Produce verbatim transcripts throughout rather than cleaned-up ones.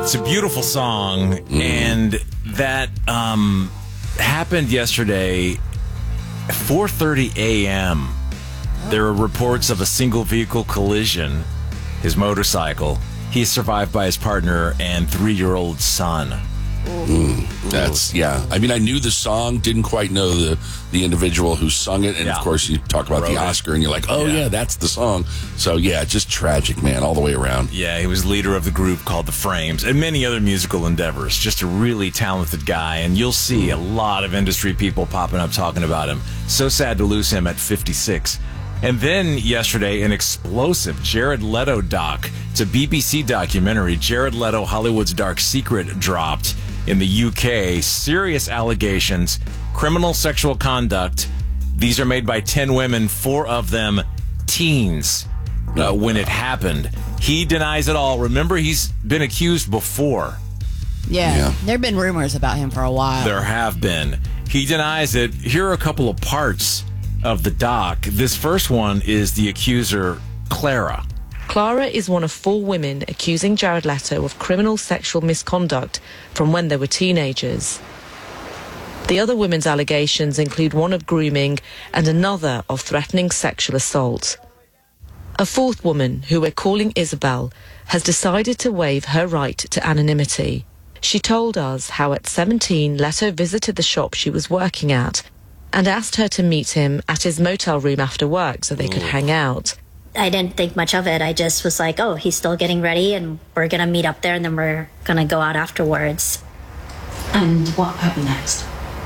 It's a beautiful song, mm. and that um, happened yesterday at four thirty a.m. There are reports of a single vehicle collision. His motorcycle. He is survived by his partner and three-year-old son. Mm, that's, yeah. I mean, I knew the song, didn't quite know the, the individual who sung it. And, yeah. of course, you talk about Wrote the Oscar, it. and you're like, oh, yeah. yeah, that's the song. So, yeah, just tragic, man, all the way around. Yeah, he was leader of the group called The Frames and many other musical endeavors. Just a really talented guy. And you'll see mm. a lot of industry people popping up talking about him. So sad to lose him at fifty-six. And then yesterday, an explosive Jared Leto doc. It's a B B C documentary. Jared Leto, Hollywood's Dark Secret, dropped in the U K. Serious allegations, criminal sexual conduct. These are made by ten women, four of them teens, uh, when it happened. He denies it all. Remember, he's been accused before. Yeah, yeah. There have been rumors about him for a while. There have been. He denies it. Here are a couple of parts of the doc. This first one is the accuser, Clara. Clara is one of four women accusing Jared Leto of criminal sexual misconduct from when they were teenagers. The other women's allegations include one of grooming and another of threatening sexual assault. A fourth woman, who we're calling Isabel, has decided to waive her right to anonymity. She told us how at seventeen Leto visited the shop she was working at and asked her to meet him at his motel room after work so they could hang out. I didn't think much of it. I just was like, oh, he's still getting ready and we're going to meet up there and then we're going to go out afterwards. And what happened next?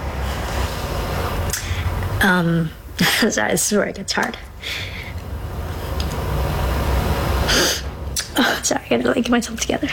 Um, sorry, this is where it gets hard. Oh, sorry, I gotta like, get myself together.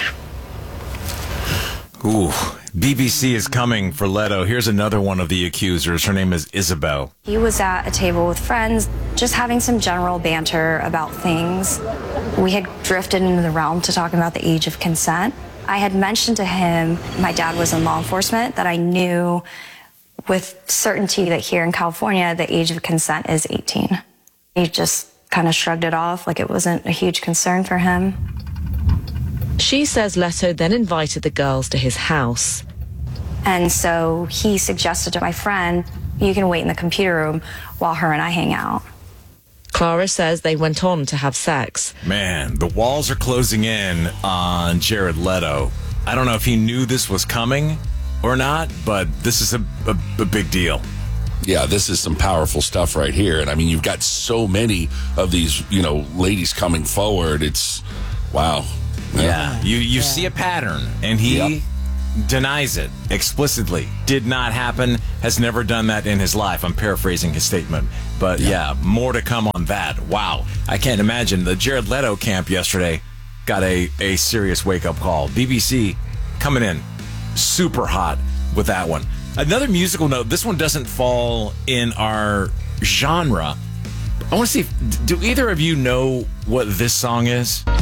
Ooh, B B C is coming for Leto. Here's another one of the accusers. Her name is Isabel. He was at a table with friends, just having some general banter about things. We had drifted into the realm to talking about the age of consent. I had mentioned to him my dad was in law enforcement, that I knew with certainty that here in California, the age of consent is eighteen. He just kind of shrugged it off like it wasn't a huge concern for him. She says Leto then invited the girls to his house. And so he suggested to my friend, you can wait in the computer room while her and I hang out. Clara says they went on to have sex. Man, the walls are closing in on Jared Leto. I don't know if he knew this was coming or not, but this is a, a, a big deal. Yeah, this is some powerful stuff right here. And I mean, you've got so many of these, you know, ladies coming forward. It's, wow. Yeah, yeah. you, you yeah. see a pattern, and he yep. denies it explicitly. Did not happen, has never done that in his life. I'm paraphrasing his statement. But yep. yeah, more to come on that. Wow. I can't imagine. The Jared Leto camp yesterday got a, a serious wake-up call. B B C coming in super hot with that one. Another musical note, this one doesn't fall in our genre. I want to see, if, do either of you know what this song is?